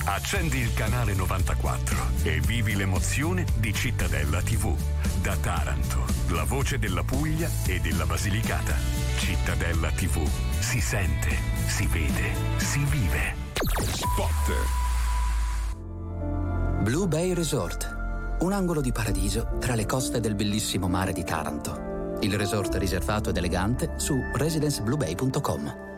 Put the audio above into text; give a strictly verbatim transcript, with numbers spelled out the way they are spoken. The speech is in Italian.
Accendi il canale novantaquattro e vivi l'emozione di Cittadella tivù. Da Taranto, la voce della Puglia e della Basilicata. Cittadella tivù. Si sente, si vede, si vive. Spot. Blue Bay Resort. Un angolo di paradiso tra le coste del bellissimo mare di Taranto. Il resort riservato ed elegante su residenceblubay punto com.